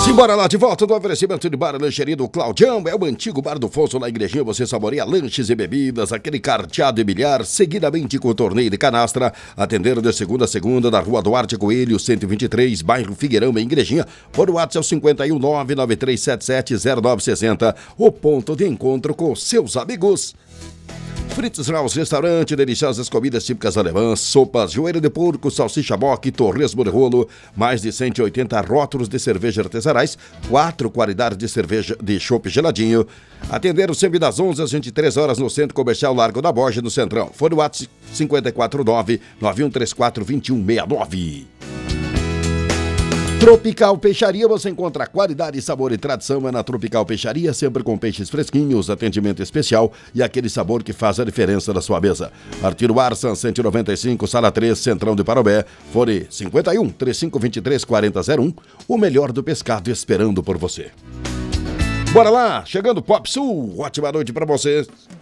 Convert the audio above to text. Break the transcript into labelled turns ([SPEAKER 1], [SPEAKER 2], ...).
[SPEAKER 1] Simbora lá, de volta do oferecimento de bar lancheria do Claudião. É o antigo bar do Fosso, na Igrejinha. Você saboreia lanches e bebidas, aquele carteado e bilhar, seguidamente com o torneio de canastra. Atendendo de segunda a segunda, da Rua Duarte Coelho, 123, bairro Figueirão, em Igrejinha. Por WhatsApp 51 99377 0960. O ponto de encontro com seus amigos. Fritz House Restaurante, deliciosas comidas típicas alemãs, sopas, joelho de porco, salsicha boque, torresmo de rolo, mais de 180 rótulos de cerveja artesanais, 4 qualidades de cerveja de chopp geladinho. Atenderam sempre das 11 às 23 horas no Centro Comercial Largo da Borja, no Centrão. Fone WhatsApp 549-9134-2169. Tropical Peixaria, você encontra qualidade, sabor e tradição. É na Tropical Peixaria, sempre com peixes fresquinhos, atendimento especial e aquele sabor que faz a diferença na sua mesa. Artiro Arsan, 195, Sala 3, Centrão de Parobé. Fone 51 3523 4001. O melhor do pescado esperando por você. Bora lá, chegando Pop Sul. Ótima noite pra vocês.